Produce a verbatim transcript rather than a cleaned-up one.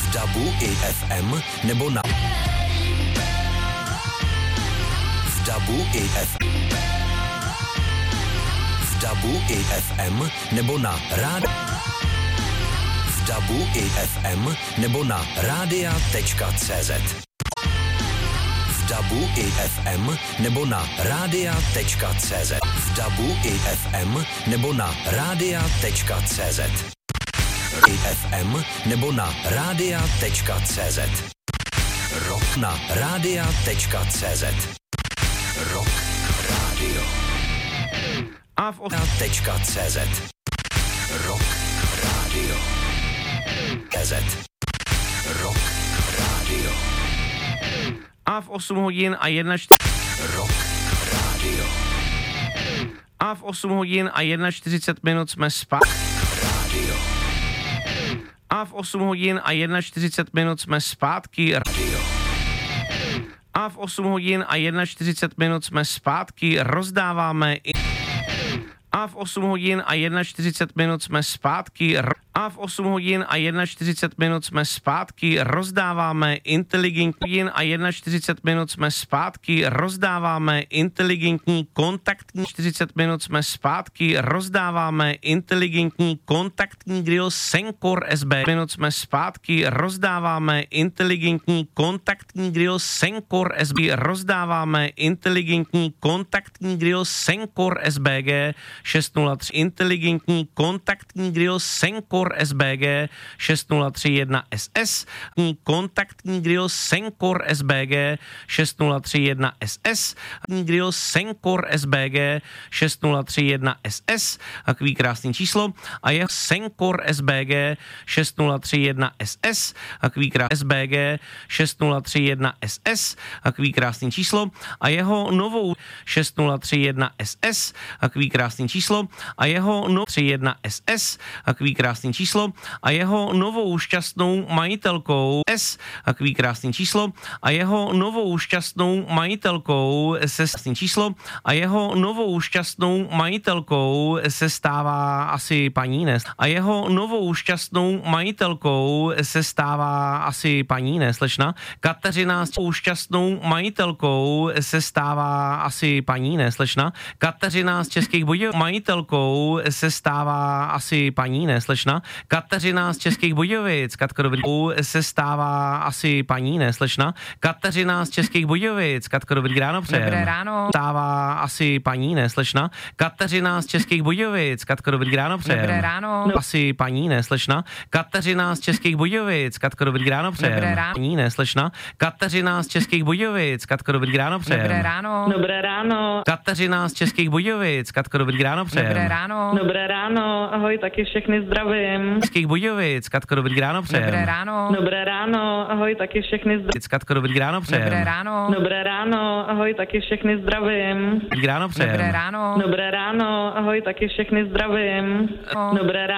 V dabu i F M nebo na V dabu i F V dabu i F M nebo na rád V dabu i F M nebo na rádia tečka cé zet. V dabu i F M nebo na rádia tečka cé zet. V dabu i F M nebo na rádia tečka cé zet. I F M nebo na rádia tečka cé zet. Rock na rádia tečka cé zet. Rock rádio. A v tečka cé zet. Rock rádio. cé zet. Rock rádio. A v osm hodin a jedna Rock rádio. A v osm hodin a čtyřicet jedna minut jsme spát. Rádio. A v osm hodin a čtyřicet jedna minut jsme zpátky. Radio. A v osm hodin a čtyřicet jedna minut jsme zpátky. Rozdáváme i... A v osm hodin a čtyřicet jedna minut jsme zpátky. A v osm hodin a čtyřicet jedna minut jsme zpátky. Rozdáváme inteligentní a čtyřicet jedna minut jsme zpátky. Rozdáváme inteligentní kontaktní čtyřicet minut jsme zpátky. Rozdáváme inteligentní kontaktní grill Senkor S B minut jsme zpátky. Rozdáváme inteligentní kontaktní grill Senkor S B. Rozdáváme inteligentní kontaktní grill Senkor S B G šest nula tři. Inteligentní kontaktní grill Senkor S B G šest nula tři jedna S S. Kontaktní grill Senkor S B G šest nula tři jedna S S. Grill Senkor S B G šest nula tři jedna S S. Takový krásný číslo. A je Senkor S B G šest nula tři jedna S S. Takový krásný S B G šest nula tři jedna S S. Takový krásný číslo. A jeho novou šest nula tři jedna S S. Takový krásný číslo. A jeho no tři jedna S S. Takový krásný číslo. A jeho novou šťastnou majitelkou S. Takový krásný číslo. A jeho novou šťastnou majitelkou se krásný číslo. A jeho novou šťastnou majitelkou se stává asi paní ne. A jeho novou šťastnou majitelkou se stává asi paní ne, slečna. Kateřina s šťastnou majitelkou se stává asi paní ne, slečna. Kateřina z Českých Budějovic majitelkou se stává asi paní ne, slečna. Kateřina z Českých Budějovic, Katko dobrý, se stává asi paní ne, slečna. Kateřina z Českých Budějovic, Katko dobrý ráno přejem. Dobré ráno. Stává asi paní ne, slečna. Kateřina z Českých Budějovic, Katko dobrý ráno přejem. Dobré ráno. Asi paní ne, slečna. Kateřina z Českých Budějovic, Katko dobrý ráno přejem. Dobré ráno. Paní ne, slečna. Kateřina z Českých Budějovic, Katko dobrý ráno přejem. Dobré ráno. Dobré ráno. Kateřina z Českých Budějovic, Katko dobrý ráno přejem. Dobré ráno. Dobré ráno, ahoj, taky všechny zdravím. Českých Budějovic, Katko dobrý ráno přejem. Dobré ráno. Dobré ráno, ahoj, taky všechny zdravím. Katko dobrý ráno přejem. Dobré ráno. Dobré ráno, ahoj, taky všechny zdravím. Dobrý ráno přejem. Dobré ráno. Dobré ráno, ahoj, taky všechny zdravím. Dobré ráno.